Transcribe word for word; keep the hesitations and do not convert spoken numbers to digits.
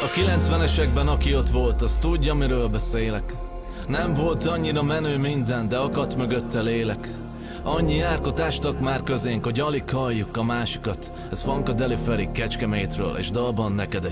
A kilencvenesekben aki ott volt, az tudja miről beszélek. Nem volt annyira menő minden, de akadt mögötte lélek. Annyi árkot ástak már közénk, hogy alig halljuk a másikat. Ez Funkadelic Feri Kecskemétről, és dalban neked egy